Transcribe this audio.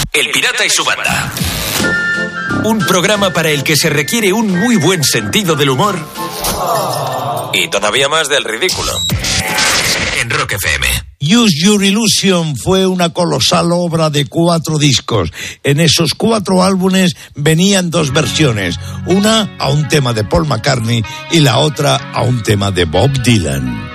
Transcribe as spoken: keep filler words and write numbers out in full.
El Pirata y su banda. Un programa para el que se requiere un muy buen sentido del humor y todavía más del ridículo. En Rock F M. Use Your Illusion fue una colosal obra de cuatro discos. En esos cuatro álbumes venían dos versiones, una a un tema de Paul McCartney y la otra a un tema de Bob Dylan.